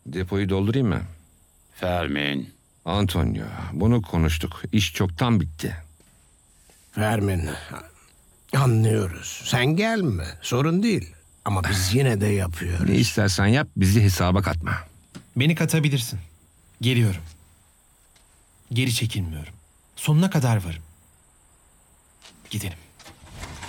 Depoyu doldurayım mı? Fermin. Antonio, bunu konuştuk. İş çoktan bitti. Fermin, anlıyoruz. Sen gelme, sorun değil. Ama biz yine de yapıyoruz. Ne istersen yap, bizi hesaba katma. Beni katabilirsin. Geliyorum. Geri çekilmiyorum. Sonuna kadar varım. Gidelim.